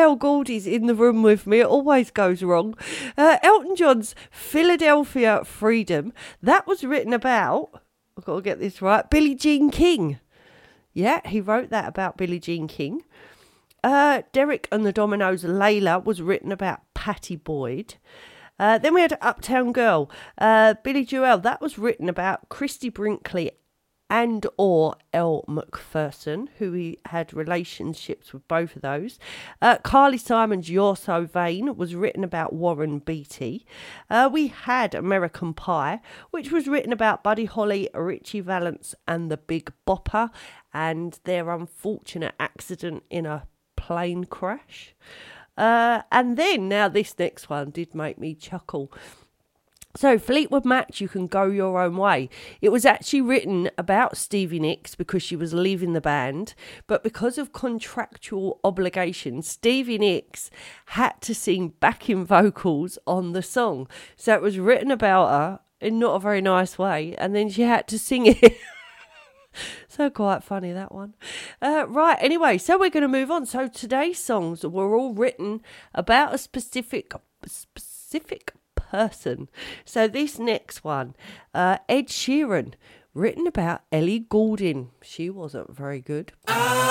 Al Goldie's in the room with me. It always goes wrong. Elton John's Philadelphia Freedom. That was written about, I've got to get this right, Billie Jean King. Yeah, he wrote that about Billie Jean King. Derek and the Dominoes' Layla was written about Pattie Boyd. Then we had Uptown Girl, Billy Joel. That was written about Christy Brinkley and or Elle Macpherson, who he had relationships with both of those. Carly Simon's You're So Vain was written about Warren Beatty. We had American Pie, which was written about Buddy Holly, Richie Valens and the Big Bopper and their unfortunate accident in a plane crash. And then, now this next one did make me chuckle. So, Fleetwood Mac, You Can Go Your Own Way. It was actually written about Stevie Nicks because she was leaving the band, but because of contractual obligations, Stevie Nicks had to sing backing vocals on the song. So it was written about her in not a very nice way, and then she had to sing it. So quite funny, that one. Right, anyway, so we're going to move on. So today's songs were all written about a specific person. So this next one, Ed Sheeran, written about Ellie Goulding. She wasn't very good.